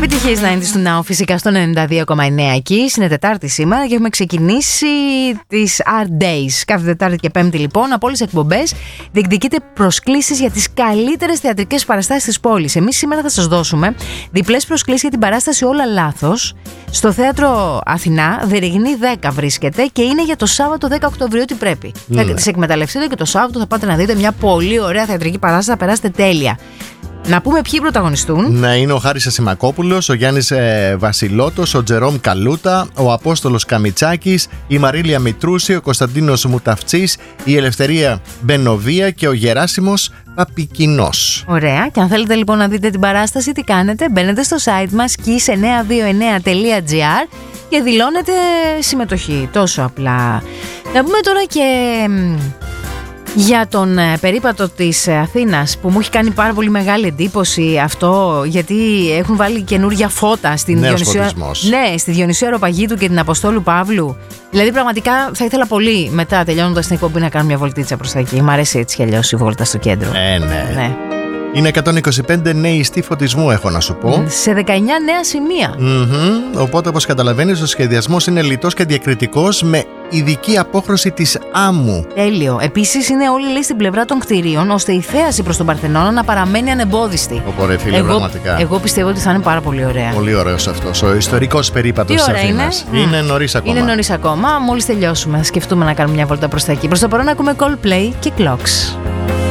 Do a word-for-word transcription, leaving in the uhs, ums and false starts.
Επιτυχίες ενενήντα του Now φυσικά στο ενενήντα δύο κόμμα εννέα εκεί. Είναι Τετάρτη σήμερα και έχουμε ξεκινήσει τις Art Days. Κάθε Τετάρτη και Πέμπτη λοιπόν από όλες τις εκπομπές διεκδικείται προσκλήσεις για τις καλύτερες θεατρικές παραστάσεις της πόλης. Εμείς σήμερα θα σας δώσουμε διπλές προσκλήσεις για την παράσταση Όλα Λάθος. Στο Θέατρο Αθηνά, Δεριγνή δέκα βρίσκεται και είναι για το Σάββατο δέκα Οκτωβρίου. Ό,τι πρέπει. Ναι. Θα τις εκμεταλλευτείτε και το Σάββατο θα πάτε να δείτε μια πολύ ωραία θεατρική παράσταση. Θα περάσετε τέλεια. Να πούμε ποιοι πρωταγωνιστούν. Ναι, είναι ο Χάρης Ασημακόπουλος, ο Γιάννης ε, Βασιλότος, ο Τζερόμ Καλούτα, ο Απόστολος Καμιτσάκης, η Μαρίλια Μητρούση, ο Κωνσταντίνος Μουταυτσής, η Ελευθερία Μπενοβία και ο Γεράσιμος Παπικινός. Ωραία. Και αν θέλετε λοιπόν να δείτε την παράσταση, τι κάνετε? Μπαίνετε στο site μας kiss εννιακόσια είκοσι εννέα τελεία τζι άρ και δηλώνετε συμμετοχή. Τόσο απλά. Να πούμε τώρα και για τον περίπατο της Αθήνας που μου έχει κάνει πάρα πολύ μεγάλη εντύπωση αυτό, γιατί έχουν βάλει καινούργια φώτα στην Διονυσίου, ναι, στη Διονυσίου Αεροπαγίτου και την Αποστόλου Παύλου. Δηλαδή πραγματικά θα ήθελα πολύ μετά τελειώνοντας την εκπομπή να κάνω μια βολτίτσα προς τα εκεί. Μ' αρέσει έτσι κι αλλιώς η βόλτα στο κέντρο. Ε, ναι. ναι. Είναι εκατόν είκοσι πέντε νέοι ιστοί φωτισμού, έχω να σου πω. Σε δεκαεννέα νέα σημεία. Mm-hmm. Οπότε, όπως καταλαβαίνεις, ο σχεδιασμός είναι λιτός και διακριτικός με ειδική απόχρωση της άμμου. Τέλειο. Επίσης, είναι όλοι λέει στην πλευρά των κτηρίων, ώστε η θέαση προς τον Παρθενώνα να παραμένει ανεμπόδιστη. Οπότε, φίλε, εγώ, πραγματικά. Εγώ πιστεύω ότι θα είναι πάρα πολύ ωραία. Πολύ ωραίος αυτός ο ιστορικός περίπατος της Αθήνας. Είναι, είναι νωρίς ακόμα. Είναι νωρίς ακόμα. Μόλις τελειώσουμε, θα σκεφτούμε να κάνουμε μια βόλτα προς τα εκεί. Προς το παρόν, ακούμε Coldplay και Clocks.